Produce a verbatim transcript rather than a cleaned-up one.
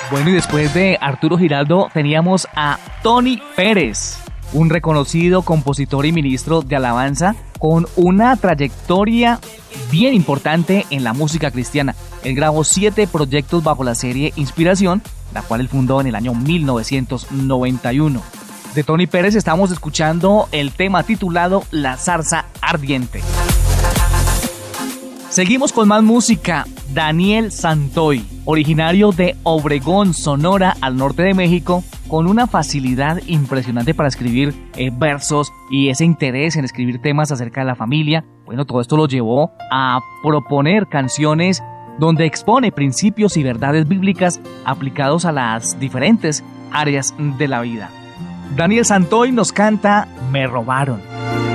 Bueno, y después de Arturo Giraldo teníamos a Tony Pérez, un reconocido compositor y ministro de alabanza con una trayectoria bien importante en la música cristiana. Él grabó siete proyectos bajo la serie Inspiración, la cual él fundó en el año mil novecientos noventa y uno. De Tony Pérez estamos escuchando el tema titulado La Zarza Ardiente. Seguimos con más música. Daniel Santoy, originario de Obregón, Sonora, al norte de México, con una facilidad impresionante para escribir eh, versos y ese interés en escribir temas acerca de la familia. Bueno, todo esto lo llevó a proponer canciones donde expone principios y verdades bíblicas aplicados a las diferentes áreas de la vida. Daniel Santoy nos canta Me robaron.